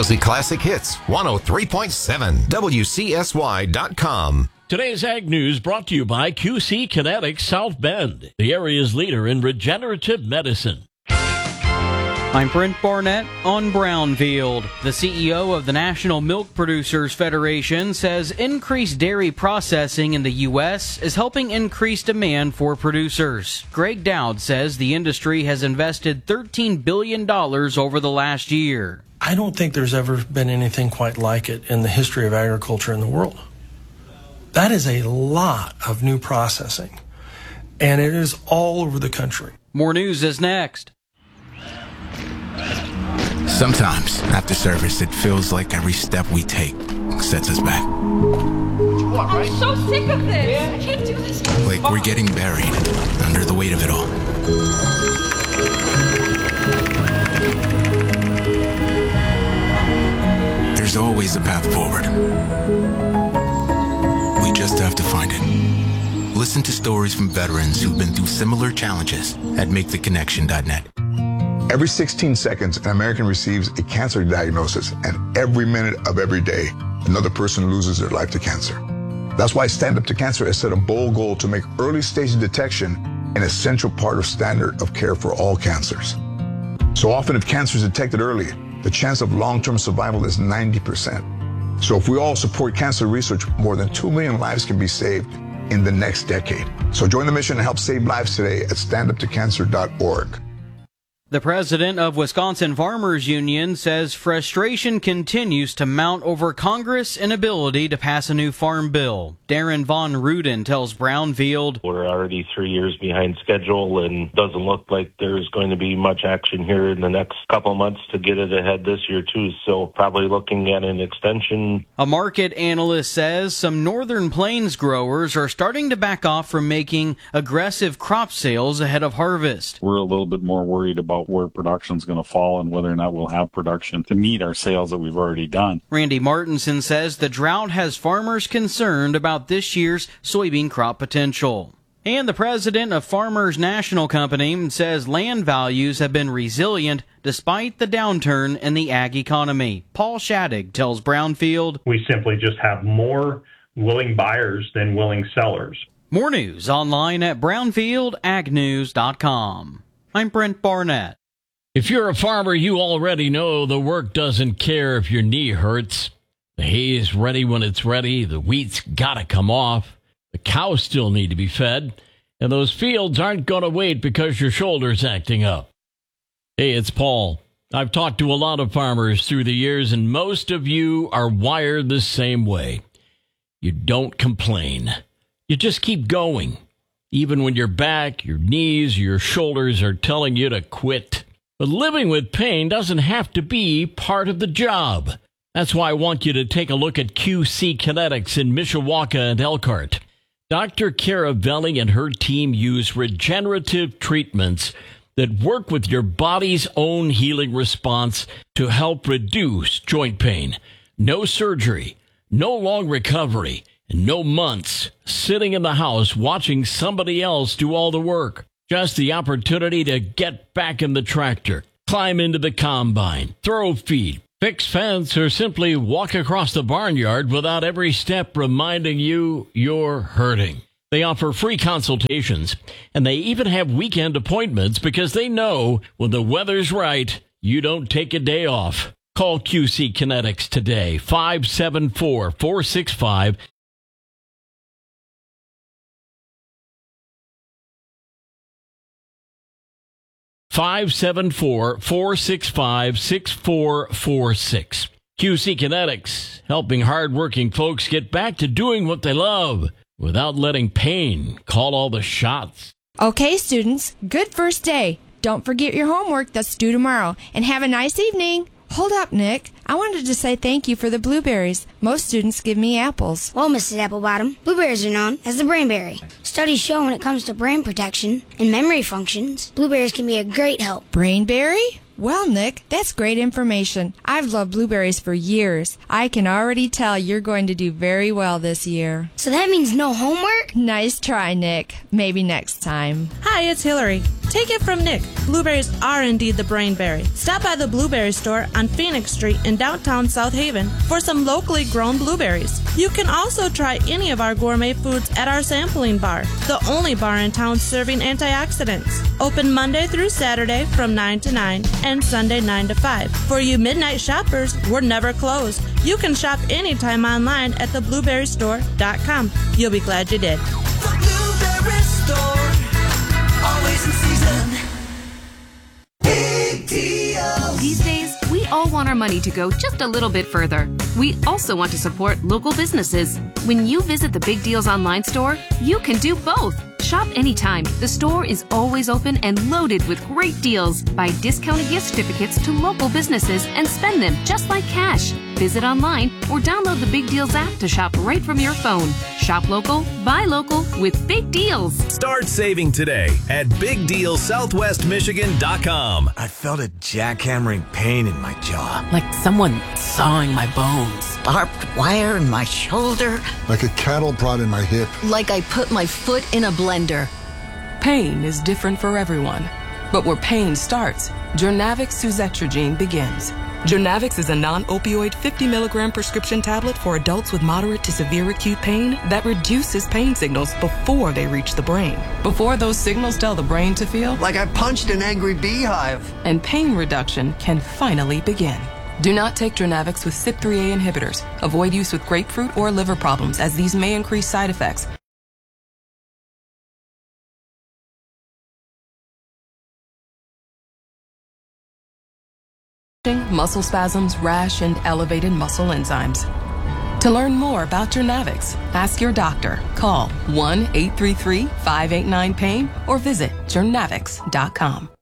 Josie Classic Hits, 103.7, WCSY.com. Today's Ag News brought to you by QC Kinetics South Bend, the area's leader in regenerative medicine. I'm Brent Barnett on Brownfield. The CEO of the National Milk Producers Federation says increased dairy processing in the U.S. is helping increase demand for producers. Greg Dowd says the industry has invested $13 billion over the last year. I don't think there's ever been anything quite like it in the history of agriculture in the world. That is a lot of new processing, and it is all over the country. More news is next. Sometimes, after service, it feels like every step we take sets us back. I'm so sick of this. I can't do this anymore. Like we're getting buried under the weight of it all. There's always a path forward. We just have to find it. Listen to stories from veterans who've been through similar challenges at MakeTheConnection.net. Every 16 seconds, an American receives a cancer diagnosis, and every minute of every day, another person loses their life to cancer. That's why Stand Up to Cancer has set a bold goal to make early stage detection an essential part of standard of care for all cancers. So often, if cancer is detected early, the chance of long-term survival is 90%. So if we all support cancer research, more than 2 million lives can be saved in the next decade. So join the mission and help save lives today at standuptocancer.org. The president of Wisconsin Farmers Union says frustration continues to mount over Congress' inability to pass a new farm bill. Darren Von Ruden tells Brownfield, "We're already 3 years behind schedule and doesn't look like there's going to be much action here in the next couple months to get it ahead this year too, so probably looking at an extension." A market analyst says some northern plains growers are starting to back off from making aggressive crop sales ahead of harvest. We're a little bit more worried about where production's going to fall and whether or not we'll have production to meet our sales that we've already done. Randy Martinson says the drought has farmers concerned about this year's soybean crop potential. And the president of Farmers National Company says land values have been resilient despite the downturn in the ag economy. Paul Shattuck tells Brownfield, "We simply just have more willing buyers than willing sellers." More news online at brownfieldagnews.com. I'm Brent Barnett. If you're a farmer, you already know the work doesn't care if your knee hurts. The hay is ready when it's ready. The wheat's got to come off. The cows still need to be fed. And those fields aren't going to wait because your shoulder's acting up. Hey, it's Paul. I've talked to a lot of farmers through the years, and most of you are wired the same way. You don't complain. You just keep going. Even when your back, your knees, your shoulders are telling you to quit. But living with pain doesn't have to be part of the job. That's why I want you to take a look at QC Kinetics in Mishawaka and Elkhart. Dr. Caravelli and her team use regenerative treatments that work with your body's own healing response to help reduce joint pain. No surgery, no long recovery, and no months sitting in the house watching somebody else do all the work. Just the opportunity to get back in the tractor, climb into the combine, throw feed, fix fence, or simply walk across the barnyard without every step reminding you you're hurting. They offer free consultations, and they even have weekend appointments because they know when the weather's right, you don't take a day off. Call QC Kinetics today, 574-465 574-465-6446. QC Kinetics, helping hardworking folks get back to doing what they love without letting pain call all the shots. Okay, students, good first day. Don't forget your homework that's due tomorrow, and have a nice evening. Hold up, Nick. I wanted to say thank you for the blueberries. Most students give me apples. Well, Mrs. Applebottom, blueberries are known as the brainberry. Studies show when it comes to brain protection and memory functions, blueberries can be a great help. Brainberry? Well, Nick, that's great information. I've loved blueberries for years. I can already tell you're going to do very well this year. So that means no homework? Nice try, Nick. Maybe next time. Hi, it's Hillary. Take it from Nick. Blueberries are indeed the brainberry. Stop by the Blueberry Store on Phoenix Street in downtown South Haven for some locally grown blueberries. You can also try any of our gourmet foods at our sampling bar, the only bar in town serving antioxidants. Open Monday through Saturday from 9 to 9 and Sunday 9 to 5. For you midnight shoppers, we're never closed. You can shop anytime online at theblueberrystore.com. You'll be glad you did. The Blueberry Store, always in season. Big deals. These days, we all want our money to go just a little bit further. We also want to support local businesses. When you visit the Big Deals online store, you can do both. Shop anytime. The store is always open and loaded with great deals. Buy discounted gift certificates to local businesses and spend them just like cash. Visit online or download the Big Deals app to shop right from your phone. Shop local, buy local with Big Deals. Start saving today at BigDealSouthwestMichigan.com. I felt a jackhammering pain in my jaw. Like someone sawing my bones. Barbed wire in my shoulder. Like a cattle prod in my hip. Like I put my foot in a blender. Pain is different for everyone. But where pain starts, Jurnavix suzetrigine begins. Jurnavix is a non-opioid 50-milligram prescription tablet for adults with moderate to severe acute pain that reduces pain signals before they reach the brain. Before those signals tell the brain to feel like I punched an angry beehive. And pain reduction can finally begin. Do not take Jurnavix with CYP3A inhibitors. Avoid use with grapefruit or liver problems, as these may increase side effects. Muscle spasms, rash, and elevated muscle enzymes. To learn more about Jurnavix, ask your doctor. Call 1-833-589-PAIN or visit Jurnavix.com.